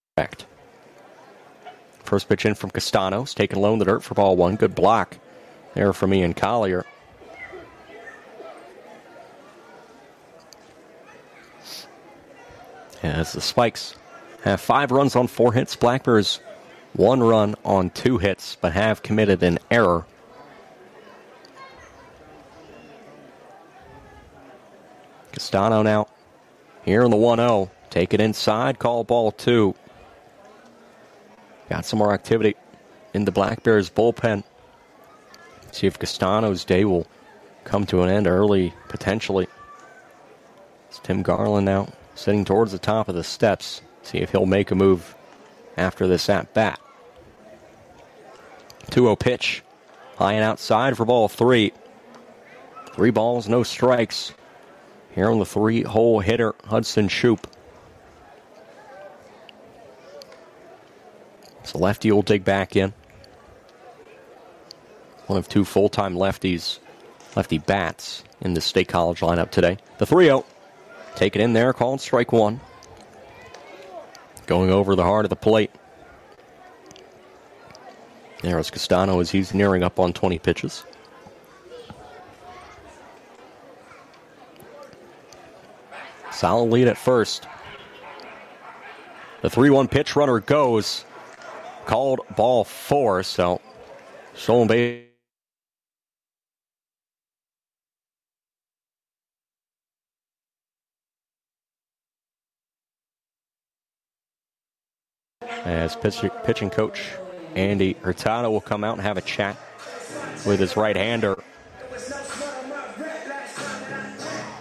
Correct. First pitch in from Castanos, taking low in the dirt for ball one. Good block there from Ian Collier. As the Spikes have 5 runs on 4 hits, Black Bears 1 run on 2 hits, but have committed an error. Castano now here in the 1-0. Take it inside, call ball 2. Got some more activity in the Black Bears bullpen. See if Castano's day will come to an end early, potentially. It's Tim Garland now sitting towards the top of the steps. See if he'll make a move after this at-bat. 2-0 pitch. High and outside for ball 3. 3 balls, no strikes. Here on the 3-hole hitter, Hudson Shoup. So lefty will dig back in. One of 2 full-time lefty bats in the State College lineup today. The 3-0. Take it in there, called strike 1. Going over the heart of the plate. There's Castano as he's nearing up on 20 pitches. Solid lead at first. The 3-1 pitch, runner goes. Called ball 4, so stolen base. As pitching coach Andy Hurtado will come out and have a chat with his right-hander